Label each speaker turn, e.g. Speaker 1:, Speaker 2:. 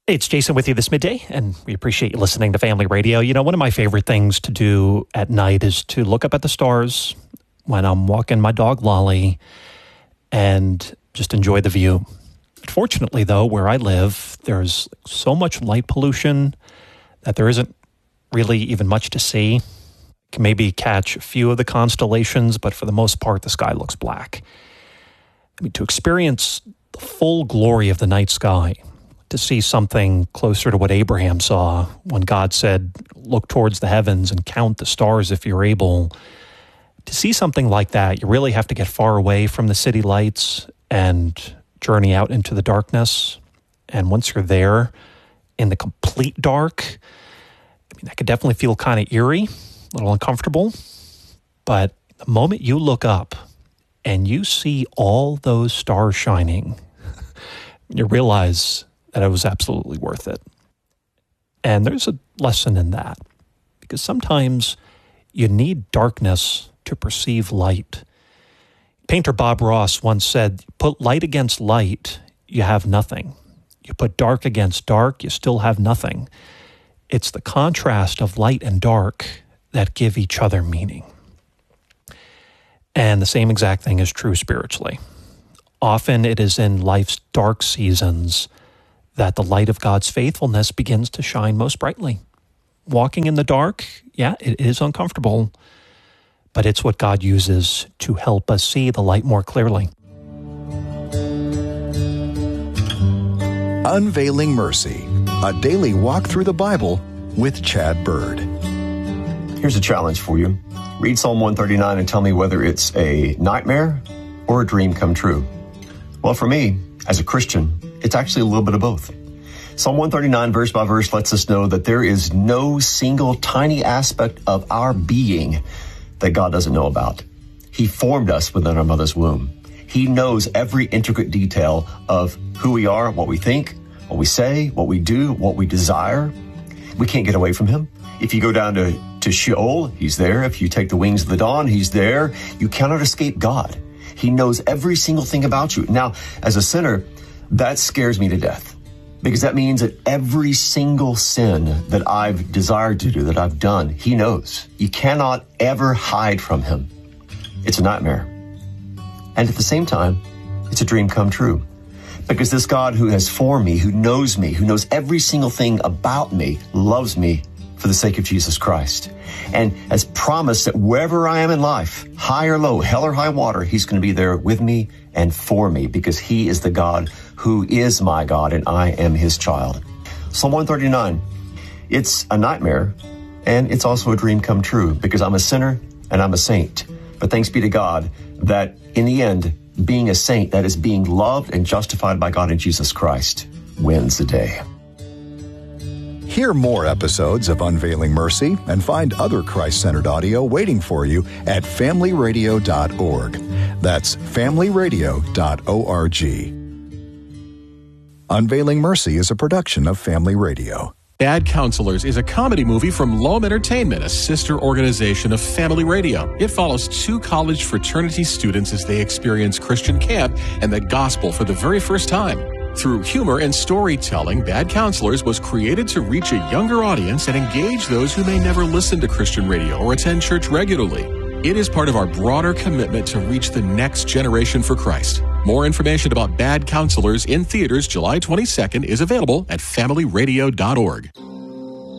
Speaker 1: Hey, it's Jason with you this midday, and we appreciate you listening to Family Radio. You know, one of my favorite things to do at night is to look up at the stars when I'm walking my dog Lolly and just enjoy the view. Fortunately, though, where I live, there's so much light pollution that there isn't really even much to see. You can maybe catch a few of the constellations, but for the most part, the sky looks black. I mean, to experience the full glory of the night sky, to see something closer to what Abraham saw when God said, look towards the heavens and count the stars if you're able. To see something like that, you really have to get far away from the city lights and journey out into the darkness. And once you're there in the complete dark, I mean, that could definitely feel kind of eerie, a little uncomfortable. But the moment you look up and you see all those stars shining, you realize that it was absolutely worth it. And there's a lesson in that, because sometimes you need darkness to perceive light. Painter Bob Ross once said, put light against light, you have nothing. You put dark against dark, you still have nothing. It's the contrast of light and dark that give each other meaning. And the same exact thing is true spiritually. Often it is in life's dark seasons that the light of God's faithfulness begins to shine most brightly. Walking in the dark, yeah, it is uncomfortable, but it's what God uses to help us see the light more clearly.
Speaker 2: Unveiling Mercy, a daily walk through the Bible with Chad Bird.
Speaker 3: Here's a challenge for you. Read Psalm 139 and tell me whether it's a nightmare or a dream come true. Well, for me, as a Christian, it's actually a little bit of both. Psalm 139, verse by verse, lets us know that there is no single tiny aspect of our being that God doesn't know about. He formed us within our mother's womb. He knows every intricate detail of who we are, what we think, what we say, what we do, what we desire. We can't get away from him. If you go down to Sheol, he's there. If you take the wings of the dawn, he's there. You cannot escape God. He knows every single thing about you. Now, as a sinner, that scares me to death, because that means that every single sin that I've desired to do, that I've done, he knows. You cannot ever hide from him. It's a nightmare. And at the same time, it's a dream come true, because this God who has formed me, who knows every single thing about me, loves me for the sake of Jesus Christ, and has promised that wherever I am in life, high or low, hell or high water, he's going to be there with me and for me, because he is the God who is my God and I am his child. Psalm 139, it's a nightmare and it's also a dream come true, because I'm a sinner and I'm a saint. But thanks be to God that in the end, being a saint, that is being loved and justified by God in Jesus Christ, wins the day.
Speaker 2: Hear more episodes of Unveiling Mercy and find other Christ-centered audio waiting for you at familyradio.org. That's familyradio.org. Unveiling Mercy is a production of Family Radio.
Speaker 4: Bad Counselors is a comedy movie from Loam Entertainment, a sister organization of Family Radio. It follows two college fraternity students as they experience Christian camp and the gospel for the very first time. Through humor and storytelling, Bad Counselors was created to reach a younger audience and engage those who may never listen to Christian radio or attend church regularly. It is part of our broader commitment to reach the next generation for Christ. More information about Bad Counselors in theaters July 22nd is available at familyradio.org.